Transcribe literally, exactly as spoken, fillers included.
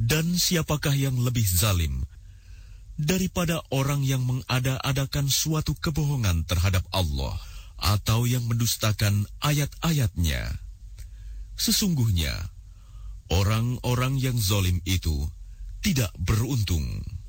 Dan siapakah yang lebih zalim daripada orang yang mengada-adakan suatu kebohongan terhadap Allah atau yang mendustakan ayat-ayatnya? Sesungguhnya orang-orang yang zalim itu tidak beruntung.